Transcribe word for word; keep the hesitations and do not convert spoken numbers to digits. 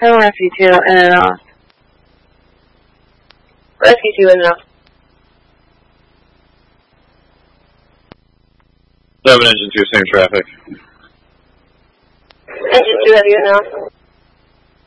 Hello, Rescue two, in and off. Rescue two, in and off. seven, engine two, same traffic. Engine two, have you in and off?